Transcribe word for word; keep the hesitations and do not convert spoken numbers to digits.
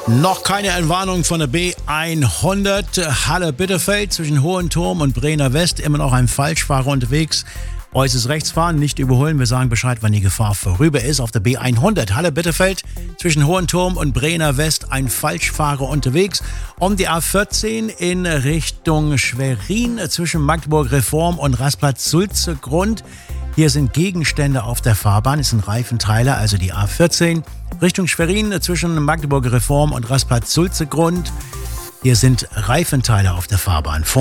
Noch keine Entwarnung von der B hundert Halle-Bitterfeld zwischen Hohenturm und Brenner West. Immer noch ein Falschfahrer unterwegs. Äußerst rechts fahren, nicht überholen. Wir sagen Bescheid, wann die Gefahr vorüber ist. Auf der B hundert Halle-Bitterfeld zwischen Hohenturm und Brenner West ein Falschfahrer unterwegs. Um die A vierzehn in Richtung Schwerin zwischen Magdeburg Reform und Rastplatz Sulzegrund. Hier sind Gegenstände auf der Fahrbahn. Es sind Reifenteile, also die A vierzehn Richtung Schwerin zwischen Magdeburg Reform und Rastplatz Sulzegrund. Hier sind Reifenteile auf der Fahrbahn.